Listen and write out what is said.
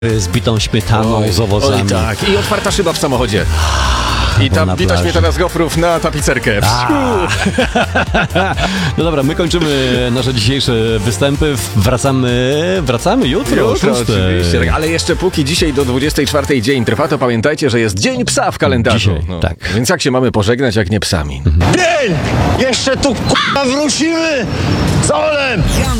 z bitą śmietaną, z owocami. Oj, tak. I otwarta szyba w samochodzie. I ta na bita plaży. śmietana z gofrów na tapicerkę. No dobra, my kończymy nasze dzisiejsze występy. Wracamy jutro o 6:00. Oczywiście. Tak. Ale jeszcze póki dzisiaj do 24:00 dzień trwa, to pamiętajcie, że jest Dzień Psa w kalendarzu. Dzisiaj, tak. Więc jak się mamy pożegnać, jak nie psami? Dzień! Jeszcze tu k***a wrócimy! Solem!